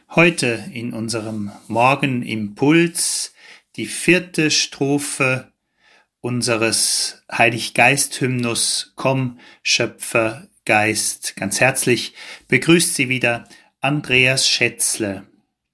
Heute in unserem Morgenimpuls die 4. Strophe unseres Heiliggeist-Hymnus Komm, Schöpfer Geist. Ganz herzlich begrüßt Sie wieder Andreas Schätzle.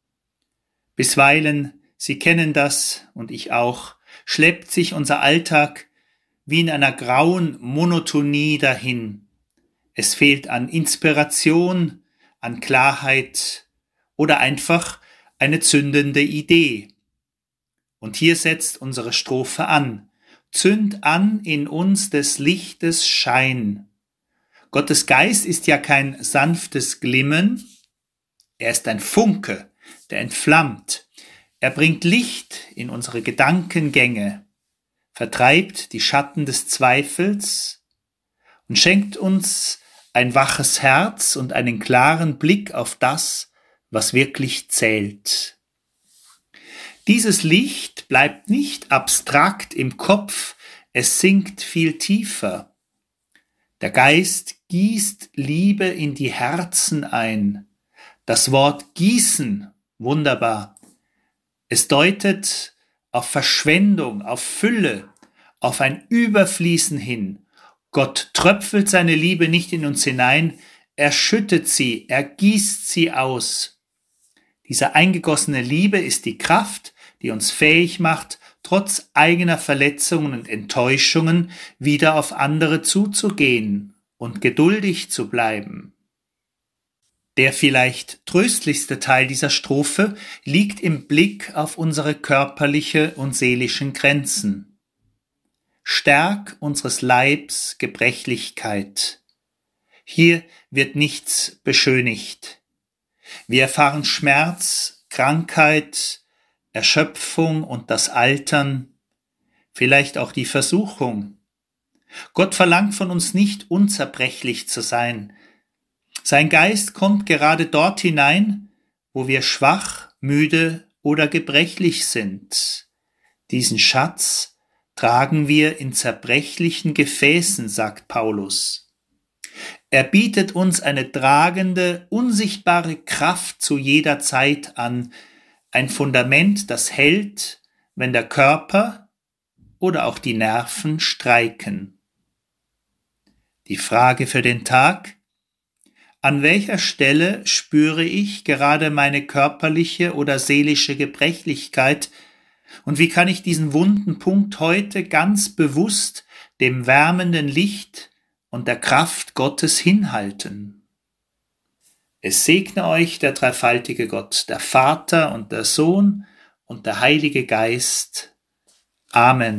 Bisweilen, Sie kennen das und ich auch, schleppt sich unser Alltag wie in einer grauen Monotonie dahin. Es fehlt an Inspiration, an Klarheit oder einfach eine zündende Idee. Und hier setzt unsere Strophe an. Zünd an in uns des Lichtes Schein. Gottes Geist ist ja kein sanftes Glimmen, er ist ein Funke, der entflammt. Er bringt Licht in unsere Gedankengänge, vertreibt die Schatten des Zweifels und schenkt uns ein waches Herz und einen klaren Blick auf das, was wirklich zählt. Dieses Licht bleibt nicht abstrakt im Kopf, es sinkt viel tiefer. Der Geist gießt Liebe in die Herzen ein. Das Wort gießen, wunderbar. Es deutet auf Verschwendung, auf Fülle, auf ein Überfließen hin. Gott tröpfelt seine Liebe nicht in uns hinein, er schüttet sie, er gießt sie aus. Diese eingegossene Liebe ist die Kraft, die uns fähig macht, trotz eigener Verletzungen und Enttäuschungen wieder auf andere zuzugehen und geduldig zu bleiben. Der vielleicht tröstlichste Teil dieser Strophe liegt im Blick auf unsere körperliche und seelischen Grenzen. Stärk unseres Leibs Gebrechlichkeit. Hier wird nichts beschönigt. Wir erfahren Schmerz, Krankheit, Erschöpfung und das Altern, vielleicht auch die Versuchung. Gott verlangt von uns nicht, unzerbrechlich zu sein. Sein Geist kommt gerade dort hinein, wo wir schwach, müde oder gebrechlich sind. Diesen Schatz tragen wir in zerbrechlichen Gefäßen, sagt Paulus. Er bietet uns eine tragende, unsichtbare Kraft zu jeder Zeit an, ein Fundament, das hält, wenn der Körper oder auch die Nerven streiken. Die Frage für den Tag: An welcher Stelle spüre ich gerade meine körperliche oder seelische Gebrechlichkeit und wie kann ich diesen wunden Punkt heute ganz bewusst dem wärmenden Licht und der Kraft Gottes hinhalten? Es segne euch der dreifaltige Gott, der Vater und der Sohn und der Heilige Geist. Amen.